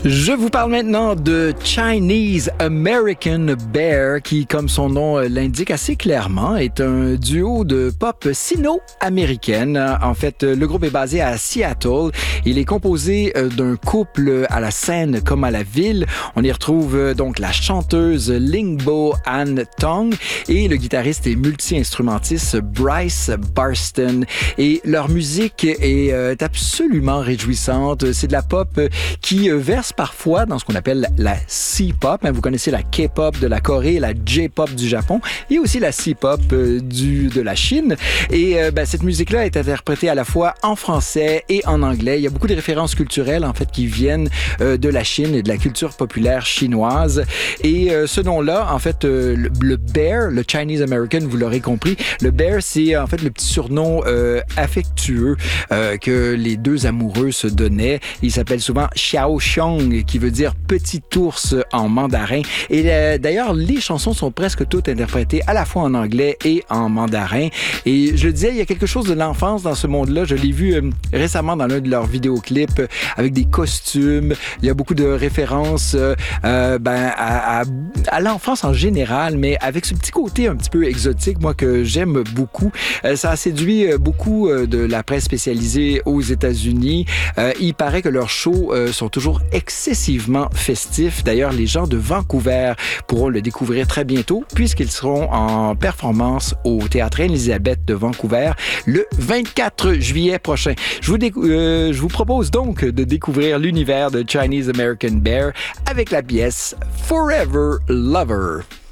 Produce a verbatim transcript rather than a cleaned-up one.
Je vous parle maintenant de Chinese American Bear qui, comme son nom l'indique assez clairement, est un duo de pop sino-américaine. En fait, le groupe est basé à Seattle. Il est composé d'un couple à la scène comme à la ville. On y retrouve donc la chanteuse Lingbo Han Tong et le guitariste et multi-instrumentiste Bryce Barston. Et leur musique est absolument réjouissante. C'est de la pop qui verse parfois dans ce qu'on appelle la C-pop. Vous connaissez la K-pop de la Corée, la J-pop du Japon et aussi la C-pop du, de la Chine. Et euh, ben, cette musique-là est interprétée à la fois en français et en anglais. Il y a beaucoup de références culturelles en fait qui viennent euh, de la Chine et de la culture populaire chinoise. Et euh, ce nom-là, en fait, euh, le, le Bear, le Chinese American, vous l'aurez compris, le Bear, c'est en fait le petit surnom euh, affectueux euh, que les deux amoureux se donnaient. Il s'appelle souvent Xiao Xiong, qui veut dire petit ours en mandarin. Et euh, d'ailleurs, les chansons sont presque toutes interprétées à la fois en anglais et en mandarin. Et je le disais, il y a quelque chose de l'enfance dans ce monde-là. Je l'ai vu euh, récemment dans l'un de leurs vidéoclips euh, avec des costumes. Il y a beaucoup de références euh, euh, ben, à, à, à l'enfance en général, mais avec ce petit côté un petit peu exotique, moi, que j'aime beaucoup. Euh, ça a séduit euh, beaucoup euh, de la presse spécialisée aux États-Unis. Euh, il paraît que leurs shows euh, sont toujours excessivement festifs. D'ailleurs, les gens de Vancouver pourront le découvrir très bientôt puisqu'ils seront en performance au Théâtre Anne-Élisabeth de Vancouver le vingt-quatre juillet prochain. Je vous, décou- euh, je vous propose donc de découvrir l'univers de Chinese American Bear avec la pièce Forever Lover.